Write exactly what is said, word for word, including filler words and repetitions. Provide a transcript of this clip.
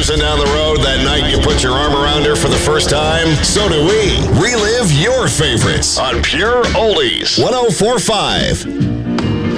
racing down the road that night you put your arm around her for the first time? So do we. Relive your favorites on Pure Oldies. one oh four point five